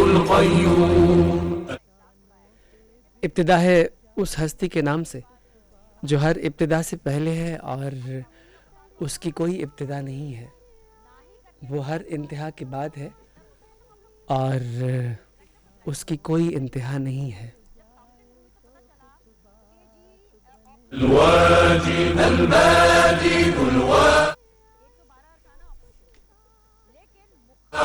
القيوم. इब्तिदा है उस हस्ती के नाम से जो हर इब्तिदा से पहले है और उसकी कोई इब्तिदा नहीं है. वो हर इंतहा के बाद है और उसकी कोई इंतहा नहीं है. الواجب الماجد الواجب